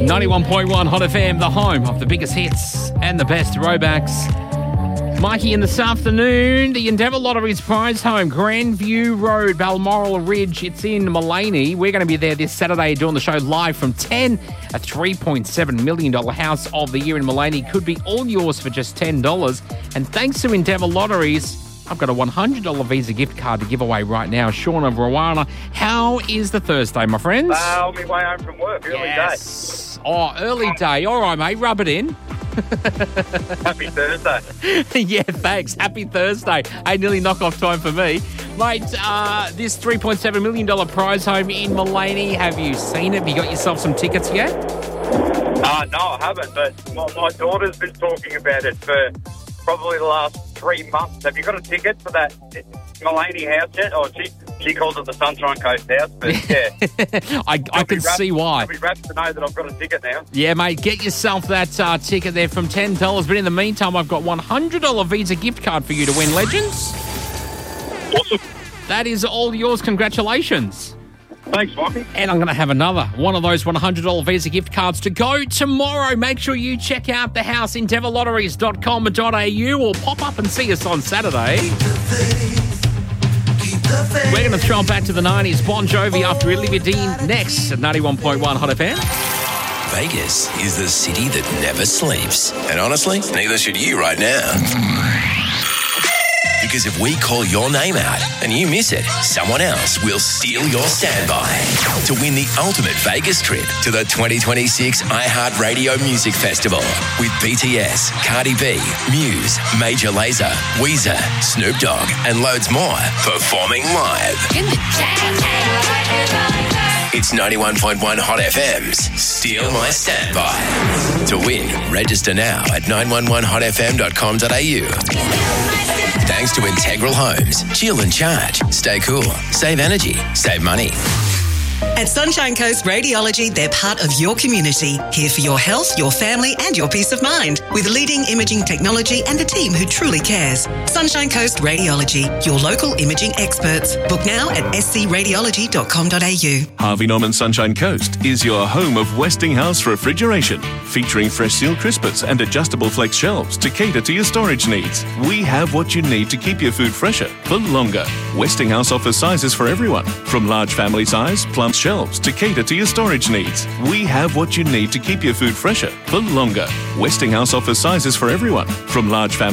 91.1 Hot FM, the home of the biggest hits and the best throwbacks. Mikey, in this afternoon, the Endeavour Lottery's prize home, Grandview Road, Balmoral Ridge. It's in Mullaney. We're going to be there this Saturday doing the show live from 10. A $3.7 million house of the year in Mullaney could be all yours for just $10. And thanks to Endeavour Lotteries, I've got a $100 Visa gift card to give away right now. Sean of Rowana, how is the Thursday, my friends? On my way home from work, early day. Oh, early day. All right, mate, rub it in. Happy Thursday. Yeah, thanks. Happy Thursday. Hey, nearly knock-off time for me. Mate, this $3.7 million prize home in Mullaney, have you seen it? Have you got yourself some tickets yet? No, I haven't, but my daughter's been talking about it for probably the last 3 months. Have you got a ticket for that Mullaney house yet? Or she calls it the Sunshine Coast house, but yeah. I can see why. I'll be rapt to know that I've got a ticket now. Yeah, mate, get yourself that ticket there from $10. But in the meantime, I've got $100 Visa gift card for you to win, Legends. Awesome. That is all yours. Congratulations. Thanks, Mikey. And I'm going to have another one of those $100 Visa gift cards to go tomorrow. Make sure you check out the house, endeavourlotteries.com.au, or pop up and see us on Saturday. We're going to throw it back to the 90s. Bon Jovi after Olivia Dean next at 91.1 Hot FM. Vegas is the city that never sleeps. And honestly, neither should you right now. Because if we call your name out and you miss it, someone else will steal your standby to win the ultimate Vegas trip to the 2026 iHeartRadio Music Festival with BTS, Cardi B, Muse, Major Lazer, Weezer, Snoop Dogg, and loads more performing live. It's 91.1 Hot FM's Steal My Standby. To win, register now at 911hotfm.com.au. Thanks to Integral Homes. Chill and charge. Stay cool. Save energy. Save money. At Sunshine Coast Radiology, they're part of your community, here for your health, your family and your peace of mind, with leading imaging technology and a team who truly cares. Sunshine Coast Radiology, your local imaging experts. Book now at scradiology.com.au. Harvey Norman Sunshine Coast is your home of Westinghouse refrigeration, featuring fresh seal crispers and adjustable flex shelves to cater to your storage needs. We have what you need to keep your food fresher for longer. Westinghouse offers sizes for everyone, from large family size, plum shelves to cater to your storage needs. We have what you need to keep your food fresher for longer. Westinghouse offers sizes for everyone, from large family